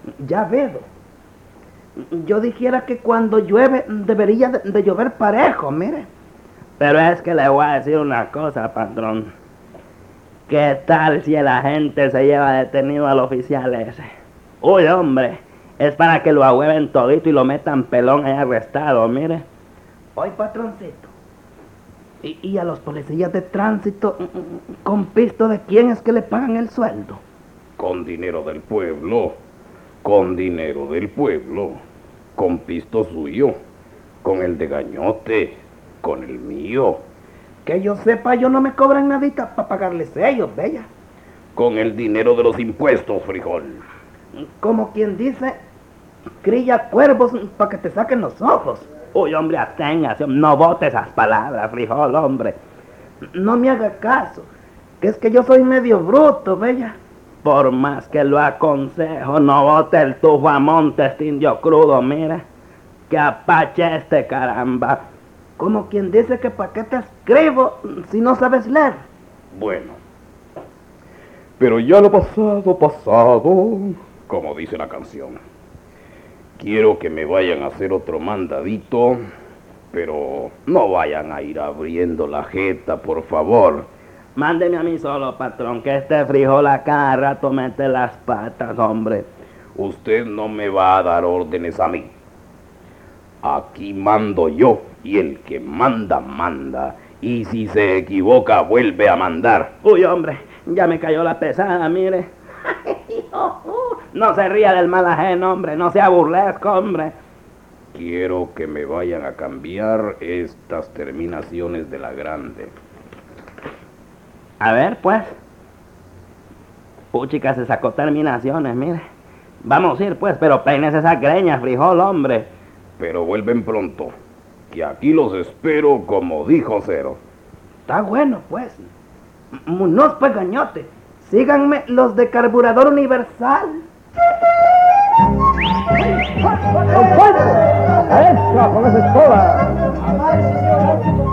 Ya veo. Yo dijera que cuando llueve debería de llover parejo, mire. Pero es que le voy a decir una cosa, patrón. ¿Qué tal si el agente se lleva detenido al oficial ese? Uy, hombre, es para que lo ahueven todito y lo metan pelón ahí arrestado, mire. Oye, patroncito. ¿Y a los policías de tránsito, con pisto de quién es que le pagan el sueldo? Con dinero del pueblo, con dinero del pueblo, con pisto suyo, con el de Gañote, con el mío. Que yo sepa, yo no me cobran nadita para pagarles ellos, bella. Con el dinero de los impuestos, frijol. Como quien dice, cría cuervos para que te saquen los ojos. Uy, hombre, absténgase, no bote esas palabras, frijol, hombre. No me haga caso, que es que yo soy medio bruto, bella. Por más que lo aconsejo, no bote el tufo a monte, este indio crudo, mira. Que apache este caramba. Como quien dice que para qué te escribo si no sabes leer. Bueno, pero ya lo pasado, pasado, como dice la canción. Quiero que me vayan a hacer otro mandadito, pero no vayan a ir abriendo la jeta, por favor. Mándeme a mí solo, patrón, que este frijol a cada rato mete las patas, hombre. Usted no me va a dar órdenes a mí. Aquí mando yo, y el que manda, manda. Y si se equivoca, vuelve a mandar. Uy, hombre, ya me cayó la pesada, mire. No se ría del mal ajeno, hombre, no sea burlesco, hombre. Quiero que me vayan a cambiar estas terminaciones de la grande. A ver, pues. Puchica se sacó terminaciones, mire. Vamos a ir, pues, pero peines esas greñas, frijol, hombre. Pero vuelven pronto, que aquí los espero como dijo Cero. Está bueno, pues. Muñoz, pues, Gañote. Síganme los de Carburador Universal. ¡Con fuego! ¡A esa con esa escoba!